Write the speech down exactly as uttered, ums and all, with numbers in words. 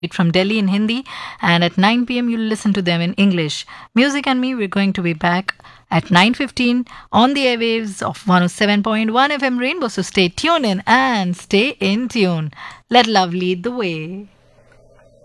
from Delhi in Hindi, and at nine p m you'll listen to them in English. Music and me, we're going to be back at nine fifteen on the airwaves of one oh seven point one F M Rainbow. So stay tuned in and stay in tune. Let love lead the way.